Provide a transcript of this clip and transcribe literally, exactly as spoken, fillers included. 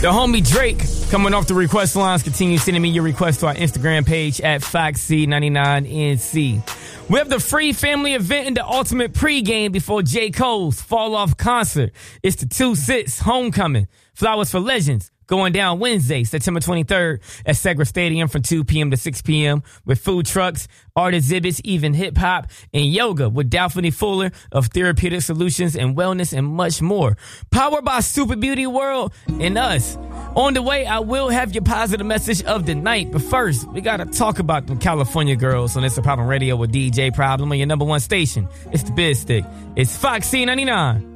The homie Drake coming off the request lines. Continue sending me your requests to our Instagram page at Foxy ninety-nine N C. We have the free family event in the ultimate pregame before J. Cole's Fall Off concert. It's the Two Sits Homecoming. Flowers for Legends. Going down Wednesday, September twenty-third at Segra Stadium from two p.m. to six p.m. with food trucks, art exhibits, even hip-hop, and yoga with Daphne Fuller of Therapeutic Solutions and Wellness and much more. Powered by Super Beauty World and us. On the way, I will have your positive message of the night. But first, we got to talk about the California girls on It's a Problem Radio with D J Problem on your number one station. It's the Biz Stick. It's Foxy ninety-nine.